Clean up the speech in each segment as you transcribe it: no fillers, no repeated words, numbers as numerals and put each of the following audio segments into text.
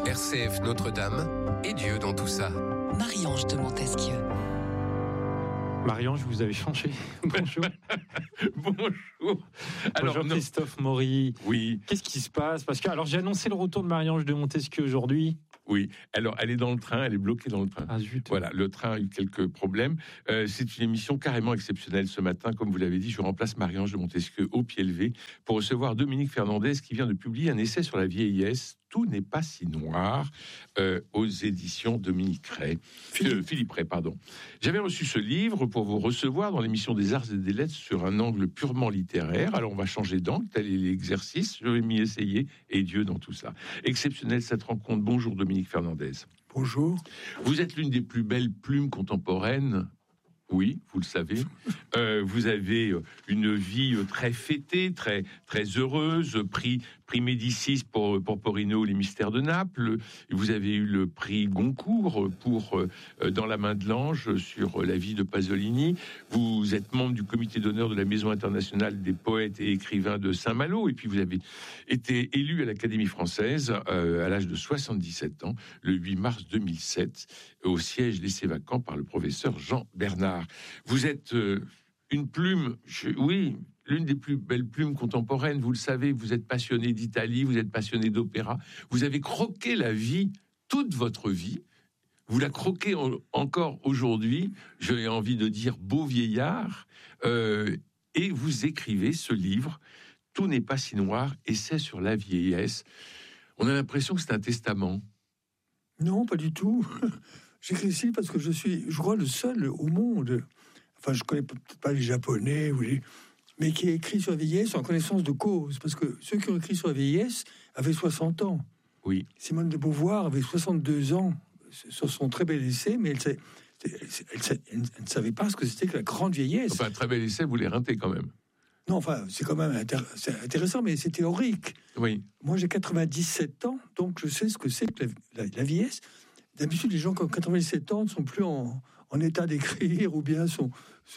RCF Notre-Dame et Dieu dans tout ça. Marie-Ange de Montesquieu. Marie-Ange, vous avez changé. Bonjour. Bonjour. Bonjour Christophe Maury. Oui. Qu'est-ce qui se passe ? Parce que j'ai annoncé le retour de Marie-Ange de Montesquieu aujourd'hui. Oui. Alors, elle est dans le train, elle est bloquée dans le train. Ah zut. Voilà, le train a eu quelques problèmes. C'est une émission carrément exceptionnelle ce matin. Comme vous l'avez dit, je remplace Marie-Ange de Montesquieu au pied levé pour recevoir Dominique Fernandez qui vient de publier un essai sur la vieillesse. Tout n'est pas si noir aux éditions Dominique Ray. Philippe Ray, pardon. J'avais reçu ce livre pour vous recevoir dans l'émission des Arts et des Lettres sur un angle purement littéraire. Alors on va changer d'angle, tel est l'exercice. Je vais m'y essayer et Dieu dans tout ça. Exceptionnelle cette rencontre. Bonjour Dominique Fernandez. Bonjour. Vous êtes l'une des plus belles plumes contemporaines. Oui, vous le savez. Vous avez une vie très fêtée, très très heureuse. Prix Médicis pour Porporino, Les Mystères de Naples. Vous avez eu le prix Goncourt pour Dans la main de l'ange sur la vie de Pasolini. Vous êtes membre du comité d'honneur de la Maison internationale des poètes et écrivains de Saint-Malo. Et puis vous avez été élu à l'Académie française à l'âge de 77 ans, le 8 mars 2007, au siège laissé vacant par le professeur Jean Bernard. Vous êtes une plume, l'une des plus belles plumes contemporaines, vous le savez, vous êtes passionné d'Italie, vous êtes passionné d'opéra, vous avez croqué la vie, toute votre vie, vous la croquez encore aujourd'hui, j'ai envie de dire beau vieillard, et vous écrivez ce livre, Tout n'est pas si noir, essai sur la vieillesse. On a l'impression que c'est un testament. Non, pas du tout. J'écris ici parce que je crois, le seul au monde, enfin je connais peut-être pas les Japonais, mais qui a écrit sur la vieillesse en connaissance de cause, parce que ceux qui ont écrit sur la vieillesse avaient 60 ans. Oui. Simone de Beauvoir avait 62 ans sur son très bel essai, mais elle ne savait pas ce que c'était que la grande vieillesse. Enfin, un très bel essai, vous l'éreinté quand même. Non, enfin, c'est quand même c'est intéressant, mais c'est théorique. Oui. Moi, j'ai 97 ans, donc je sais ce que c'est que la vieillesse. D'habitude, les gens qui ont 97 ans ne sont plus en état d'écrire ou bien sont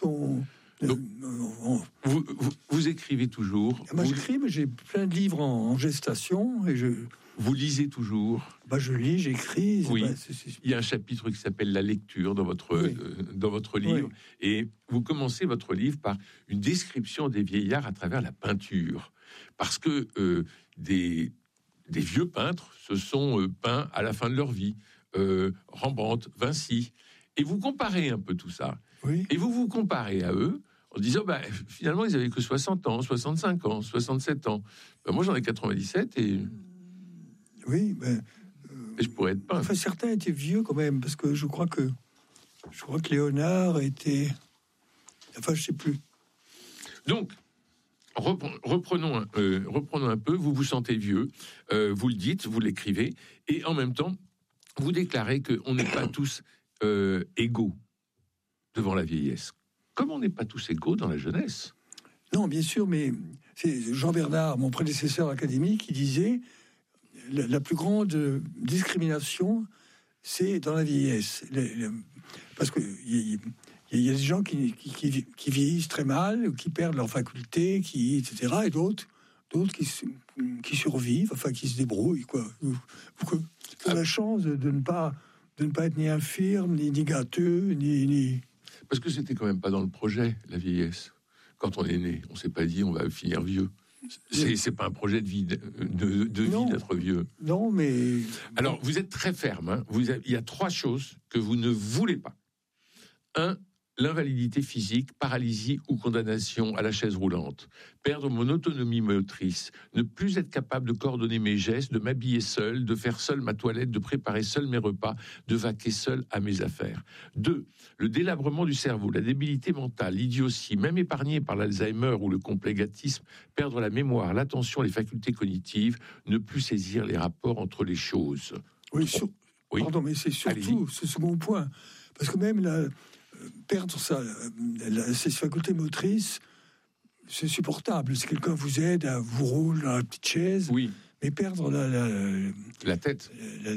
vous écrivez toujours. Moi, j'écris, mais j'ai plein de livres en gestation et vous lisez toujours. Je lis, j'écris. Oui. Il y a un chapitre qui s'appelle la lecture dans votre livre, et vous commencez votre livre par une description des vieillards à travers la peinture, parce que des vieux peintres se sont peints à la fin de leur vie. Rembrandt, Vinci, et vous comparez un peu tout ça. Oui. Et vous comparez à eux en disant, finalement, ils avaient que 60 ans, 65 ans, 67 ans. Moi, j'en ai 97 et... Oui, et je pourrais être peintre. Enfin, certains étaient vieux quand même, parce que je crois que Léonard était... Enfin, je sais plus. Donc, reprenons un peu. Vous vous sentez vieux, vous le dites, vous l'écrivez, et en même temps, vous déclarez qu'on n'est pas tous égaux devant la vieillesse. Comme on n'est pas tous égaux dans la jeunesse. Non, bien sûr, mais c'est Jean Bernard, mon prédécesseur académique, qui disait la plus grande discrimination, c'est dans la vieillesse. Parce que il y a des gens qui vieillissent très mal, ou qui perdent leurs facultés, etc., et d'autres qui survivent, enfin qui se débrouillent, quoi. On a la chance de ne pas être ni infirme, ni gâteux, ni... Parce que c'était quand même pas dans le projet, la vieillesse. Quand on est né, on s'est pas dit on va finir vieux. C'est pas un projet de vie, de vie d'être vieux. Non, mais... Alors, vous êtes très ferme. Hein. Il y a 3 choses que vous ne voulez pas. 1, l'invalidité physique, paralysie ou condamnation à la chaise roulante. Perdre mon autonomie motrice. Ne plus être capable de coordonner mes gestes, de m'habiller seul, de faire seul ma toilette, de préparer seul mes repas, de vaquer seul à mes affaires. 2, le délabrement du cerveau, la débilité mentale, l'idiotie, même épargnée par l'Alzheimer ou le complégatisme, perdre la mémoire, l'attention, les facultés cognitives, ne plus saisir les rapports entre les choses. Oui, pardon, mais c'est surtout ce second point. Parce que même perdre ses facultés motrices, c'est supportable. Si quelqu'un vous aide, vous roule dans la petite chaise, oui. Mais perdre la tête,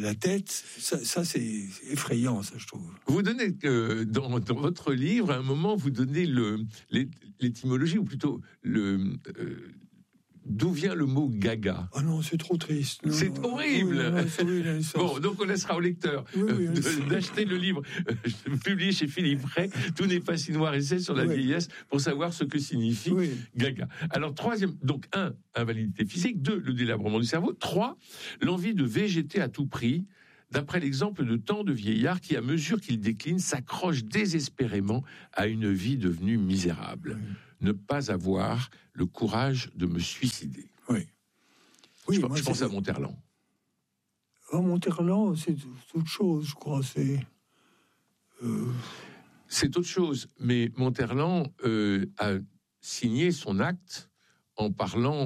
ça c'est effrayant, ça, je trouve. Vous donnez dans votre livre, à un moment, vous donnez l'étymologie, ou plutôt d'où vient le mot gaga? Ah non, c'est trop triste. Non, C'est non, horrible. oui, non, c'est horrible, Bon, donc on laissera au lecteur d'acheter le livre publié chez Philippe Ray. Tout n'est pas si noir, essai sur la vieillesse, pour savoir ce que signifie gaga. Alors, troisième, donc 1, invalidité physique, 2, le délabrement du cerveau, 3, l'envie de végéter à tout prix, d'après l'exemple de tant de vieillards qui, à mesure qu'ils déclinent, s'accrochent désespérément à une vie devenue misérable. Ne pas avoir le courage de me suicider. Oui, je moi, pense à Monterland. Monterland, c'est autre chose, je crois. C'est autre chose. Mais Monterland a signé son acte en parlant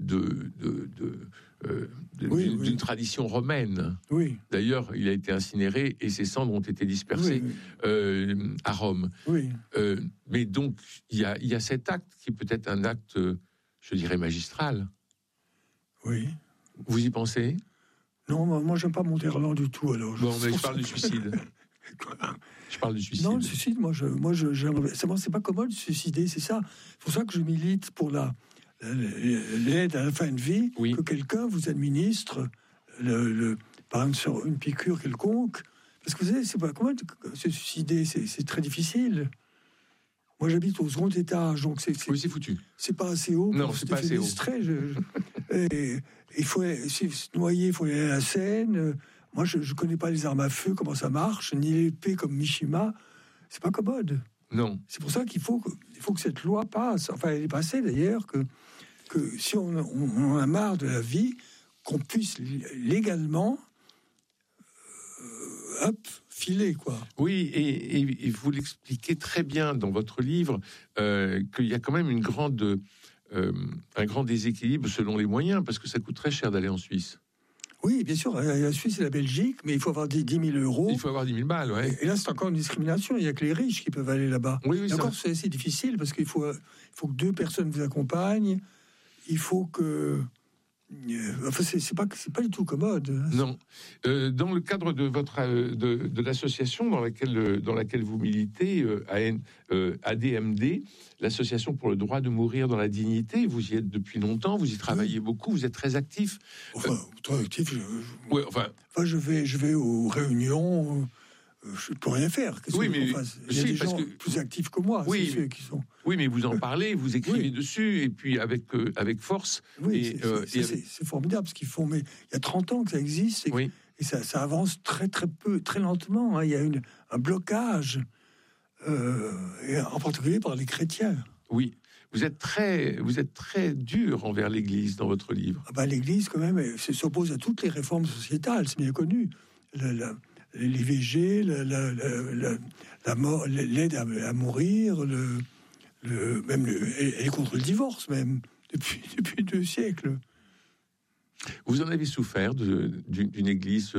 d'une tradition romaine. Oui. D'ailleurs, il a été incinéré et ses cendres ont été dispersées à Rome. Oui. Mais donc, il y a cet acte qui peut être un acte, je dirais, magistral. Oui. Vous y pensez? Non, moi, j'aime pas Monterland du tout. Alors, bon, mais je parle du suicide. Je parle du suicide. Non, le suicide, c'est pas commode de se suicider, c'est ça. C'est pour ça que je milite pour l'aide à la fin de vie, que quelqu'un vous administre, par exemple, sur une piqûre quelconque. Parce que vous savez, c'est pas commode de se suicider, c'est très difficile. Moi, j'habite au second étage, donc c'est foutu. C'est pas assez haut. Non, c'est pas assez haut. Il faut se noyer, il faut aller à la Seine. Moi, je connais pas les armes à feu, comment ça marche, ni l'épée comme Mishima. C'est pas commode. Non. C'est pour ça qu'il faut que cette loi passe. Enfin, elle est passée d'ailleurs, que si on en a marre de la vie, qu'on puisse légalement filer, quoi. Oui, et vous l'expliquez très bien dans votre livre, qu'il y a quand même un grand déséquilibre selon les moyens, parce que ça coûte très cher d'aller en Suisse. Oui, bien sûr, la Suisse et la Belgique, mais il faut avoir 10 000 euros. Il faut avoir 10 000 balles, oui. Et là, c'est encore une discrimination. Il n'y a que les riches qui peuvent aller là-bas. Oui, encore, c'est assez difficile parce qu'il faut que 2 personnes vous accompagnent. Il faut que... Enfin, c'est pas du tout commode. Non. Dans le cadre de de l'association dans laquelle vous militez, ADMD, l'association pour le droit de mourir dans la dignité, vous y êtes depuis longtemps, vous y travaillez beaucoup, vous êtes très actif. Enfin, très actif. Je vais aux réunions. Je peux rien faire. Oui, mais il y a des gens plus actifs que moi. Oui, ceux qui sont. Oui, mais vous en parlez, vous écrivez dessus, et puis avec force. Oui, c'est formidable ce qu'ils font. Mais il y a 30 ans que ça existe, et ça avance très peu, très lentement. Hein. Il y a un blocage, et en particulier par les chrétiens. Oui. Vous êtes très dur envers l'Église dans votre livre. L'Église, quand même, s'oppose à toutes les réformes sociétales, c'est bien connu. L'IVG, la mort, l'aide à mourir, elle est contre le divorce, même, depuis 2 siècles. Vous en avez souffert d'une église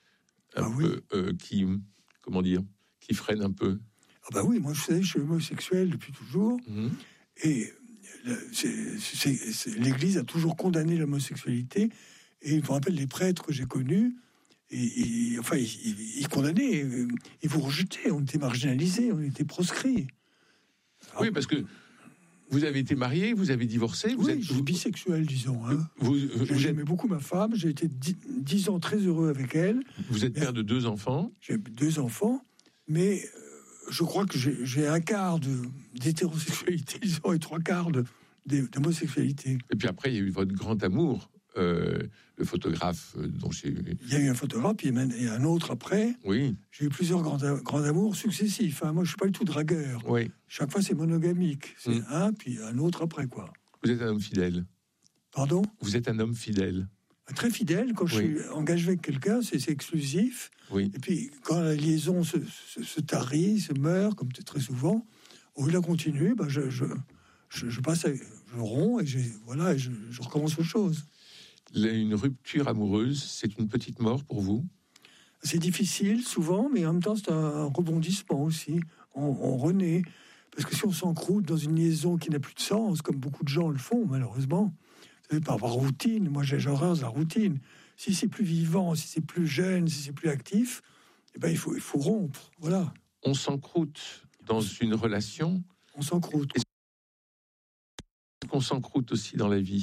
qui freine un peu? Oui, moi, vous savez, je suis homosexuel depuis toujours. Et l'église a toujours condamné l'homosexualité. Et je me rappelle les prêtres que j'ai connus. Ils condamnaient, ils vous rejetaient, on était marginalisés, on était proscrits. Oui, parce que vous avez été marié, vous avez divorcé. Je suis bisexuel, disons. Hein. J'aimais beaucoup ma femme, j'ai été 10 ans très heureux avec elle. Vous êtes père de 2 enfants. J'ai 2 enfants, mais je crois que j'ai un quart d'hétérosexualité, disons, et 3 quarts d'homosexualité. Et puis après, il y a eu votre grand amour. Le photographe dont j'ai... Il y a eu un photographe, puis il y a un autre après. Oui. J'ai eu plusieurs grands amours successifs. Hein. Moi, je ne suis pas du tout dragueur. Oui. Chaque fois, c'est monogamique. C'est un, puis un autre après, quoi. Vous êtes un homme fidèle. Pardon? Vous êtes un homme fidèle. Très fidèle. Quand je suis engagé avec quelqu'un, c'est exclusif. Oui. Et puis, quand la liaison se tarit, se meurt, comme très souvent, au lieu de continuer, je passe, je romps et je recommence autre chose. Une rupture amoureuse, c'est une petite mort pour vous? C'est difficile, souvent, mais en même temps, c'est un rebondissement aussi. On renaît. Parce que si on s'encroute dans une liaison qui n'a plus de sens, comme beaucoup de gens le font, malheureusement, vous savez, par routine, moi j'ai horreur de la routine. Si c'est plus vivant, si c'est plus jeune, si c'est plus actif, il faut rompre. Voilà. On s'encroute dans une relation. On s'encroute. Est-ce qu'on s'encroute aussi dans la vie?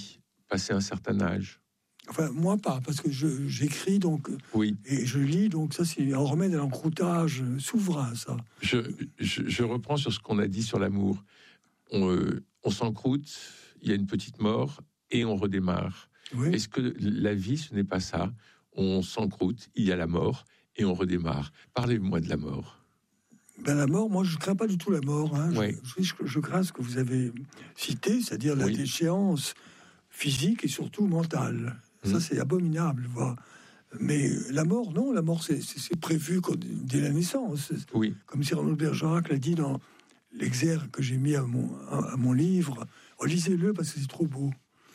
passé un certain âge. Enfin, moi pas, parce que j'écris donc Oui. et je lis, donc ça c'est un remède à l'encroutage souverain, ça. Je reprends sur ce qu'on a dit sur l'amour. On s'encroute, il y a une petite mort et on redémarre. Oui. Est-ce que la vie, ce n'est pas ça? On s'encroute, il y a la mort et on redémarre. Parlez-moi de la mort. Ben, la mort, moi je crains pas du tout la mort. Hein. Oui. Je crains ce que vous avez cité, c'est-à-dire la déchéance physique et surtout mentale. Ça c'est abominable, voilà. Mais la mort, non, la mort c'est prévu dès la naissance. Oui. Comme Cyrano de Bergerac l'a dit dans l'exergue que j'ai mis à mon livre. Oh, lisez-le parce que c'est trop beau.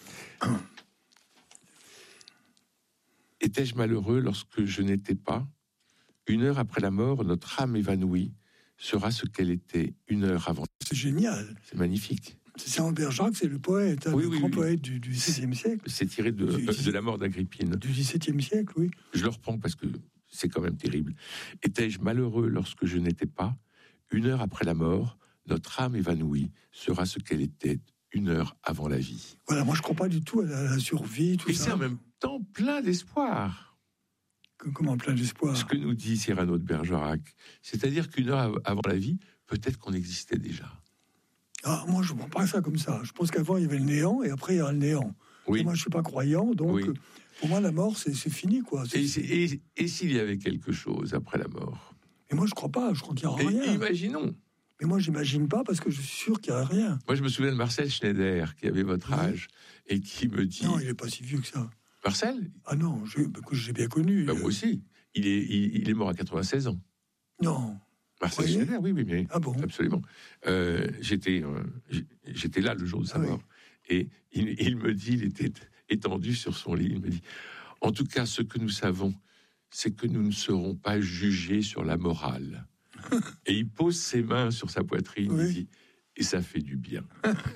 Étais-je malheureux lorsque je n'étais pas? 1 heure après la mort, notre âme évanouie sera ce qu'elle était 1 heure avant. C'est génial. C'est magnifique. C'est Cyrano de Bergerac, c'est le poète, le grand poète du XVIe siècle. C'est tiré de la mort d'Agrippine. Du XVIIe siècle, oui. Je le reprends parce que c'est quand même terrible. Étais-je malheureux lorsque je n'étais pas? 1 heure après la mort, notre âme évanouie sera ce qu'elle était 1 heure avant la vie. Voilà, moi je ne crois pas du tout à la survie, tout Et ça. c'est en même temps plein d'espoir. Comment plein d'espoir? Ce que nous dit Cyrano de Bergerac, c'est-à-dire qu'1 heure avant la vie, peut-être qu'on existait déjà. Ah, moi je ne prends pas ça comme ça. Je pense qu'avant il y avait le néant et après il y aura le néant. Oui. Et moi je ne suis pas croyant, donc pour moi la mort c'est fini, quoi. Et s'il y avait quelque chose après la mort? Et moi je ne crois pas, je crois qu'il n'y aura rien. Imaginons. Mais moi j'imagine pas parce que je suis sûr qu'il n'y a rien. Moi je me souviens de Marcel Schneider qui avait votre âge et qui me dit... Non, il n'est pas si vieux que ça. Marcel? Ah non, que j'ai bien connu. Moi aussi. Il est mort à 96 ans. Non. Marcel Schneider, oui, mais ah bon? Absolument. J'étais là le jour de sa mort. Et il me dit, il était étendu sur son lit, il me dit, en tout cas, ce que nous savons, c'est que nous ne serons pas jugés sur la morale. Et il pose ses mains sur sa poitrine, il dit, et ça fait du bien.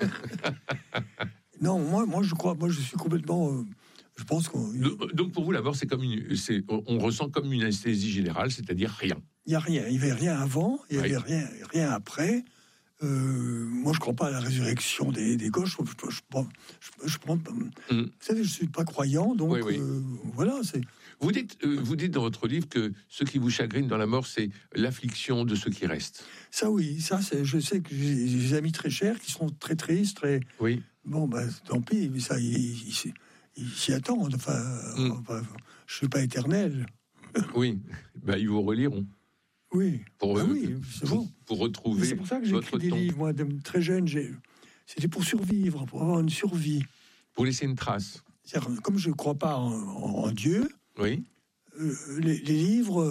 Non, moi je crois, moi je suis complètement... je pense qu'on... Donc pour vous, la mort, on ressent comme une anesthésie générale, c'est-à-dire rien. Il n'y a rien. Il n'y avait rien avant, il n'y avait rien après. Moi, je ne crois pas à la résurrection des gauches. Je prends. Vous savez, je ne suis pas croyant, donc voilà. Vous dites dans votre livre que ce qui vous chagrine dans la mort, c'est l'affliction de ceux qui restent. Ça, oui. Ça, je sais que j'ai des amis très chers qui sont très tristes. Oui. Bon, ben, tant pis. Mais ça, ils s'y attendent. Enfin, je ne suis pas éternel. Oui. Ben, ils vous reliront. Oui. Pour retrouver. C'est pour ça que j'ai écrit des livres. Moi, très jeune, c'était pour survivre, pour avoir une survie. Pour laisser une trace. Comme je ne crois pas en Dieu, oui. Les livres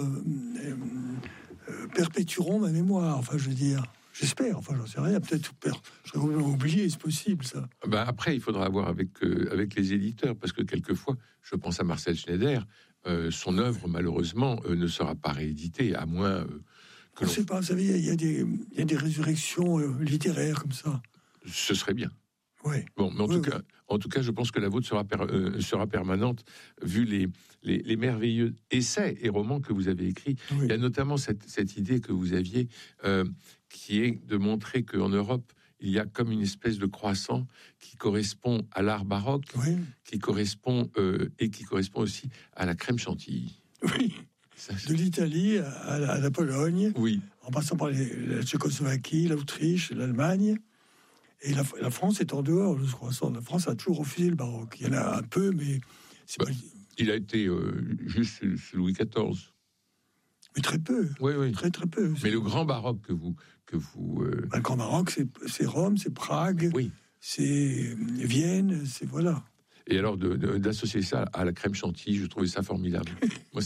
perpétueront ma mémoire. Enfin, je veux dire, j'espère. Enfin, j'en sais rien. Peut-être j'aurais oublié, c'est possible, ça. Ben après, il faudra voir avec les éditeurs, parce que quelquefois, je pense à Marcel Schneider, son œuvre, malheureusement, ne sera pas rééditée, à moins que... Je ne sais pas, vous savez, il y a des résurrections littéraires comme ça. Ce serait bien. Oui. Bon, mais en tout cas, je pense que la vôtre sera permanente, vu les merveilleux essais et romans que vous avez écrits. Oui. Il y a notamment cette idée que vous aviez, qui est de montrer qu'en Europe, il y a comme une espèce de croissant qui correspond à l'art baroque, qui correspond aussi à la crème chantilly. Oui. De l'Italie à la Pologne, en passant par la Tchécoslovaquie, l'Autriche, l'Allemagne. Et la France est en dehors de ce croissant. La France a toujours refusé le baroque. Il y en a un peu, mais... il a été juste sous Louis XIV. Mais très peu. Oui. Très peu. Mais le grand baroque que vous... Le grand baroque, c'est Rome, c'est Prague, c'est Vienne, c'est... Voilà. Et alors, d'associer ça à la crème chantilly, je trouvais ça formidable. Moi,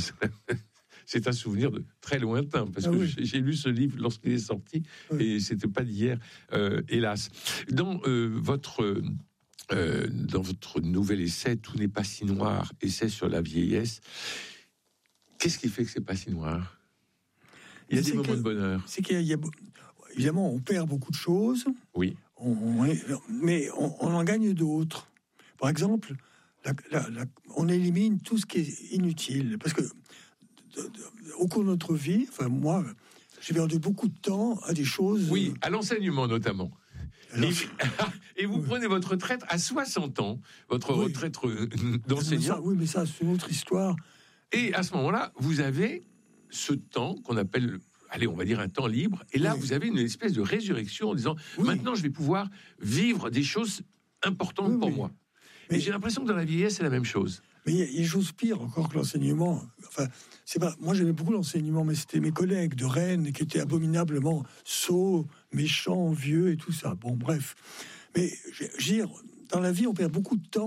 c'est un souvenir très lointain, parce que j'ai lu ce livre lorsqu'il est sorti, et c'était pas d'hier, hélas. Dans votre nouvel essai, Tout n'est pas si noir, essai sur la vieillesse, qu'est-ce qui fait que c'est pas si noir? Il y a des moments de bonheur. C'est qu'il y a évidemment, on perd beaucoup de choses. Oui. Mais on en gagne d'autres. Par exemple, on élimine tout ce qui est inutile, parce que au cours de notre vie, enfin moi, j'ai perdu beaucoup de temps à des choses... Oui, à l'enseignement notamment. Alors, Et vous prenez votre retraite à 60 ans, votre Oui. retraite d'enseignant. Oui, mais ça, c'est une autre histoire. Et à ce moment-là, vous avez ce temps qu'on appelle, allez, on va dire un temps libre. Et là, Oui. vous avez une espèce de résurrection en disant, Oui. maintenant, je vais pouvoir vivre des choses importantes Oui, pour oui. moi. Mais- Et j'ai l'impression que dans la vieillesse, c'est la même chose. Mais il y a des choses pires encore que l'enseignement. Enfin, c'est pas. Moi, j'aimais beaucoup l'enseignement, mais c'était mes collègues de Rennes qui étaient abominablement sots, méchants, vieux et tout ça. Bon, bref. Mais je veux dire, dans la vie, on perd beaucoup de temps.